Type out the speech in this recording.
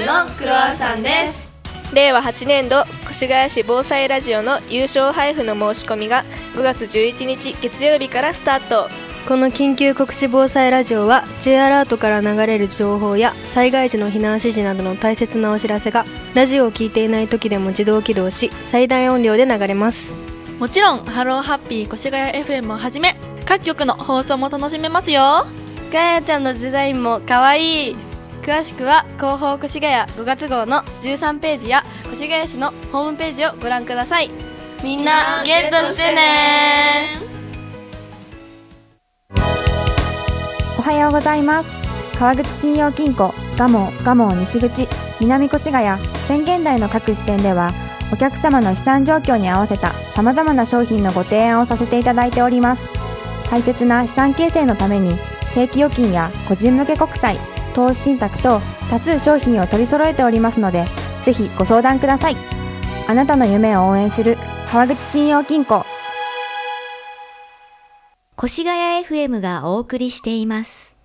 のクロワッサンです。 令和8年度越谷市防災ラジオの優勝配布の申し込みが5月11日月曜日からスタート。 この緊急告知防災ラジオは J アラートから流れる情報や災害時の避難指示などの大切なお知らせがラジオを聞いていない時でも自動起動し最大音量で流れます。 もちろんハローハッピー越谷 FM をはじめ各局の放送も楽しめますよ。 ガヤちゃんのデザインもかわいい。詳しくは広報越谷5月号の13ページや越谷市のホームページをご覧ください。みんなゲットしてね。 おはようございます。川口信用金庫蒲生西口南越谷宣言台の各支店ではお客様の資産状況に合わせたさまざまな商品のご提案をさせていただいております。大切な資産形成のために定期預金や個人向け国債、投資信託等多数商品を取り揃えておりますので、ぜひご相談ください。あなたの夢を応援する川口信用金庫。 越谷 FM がお送りしています。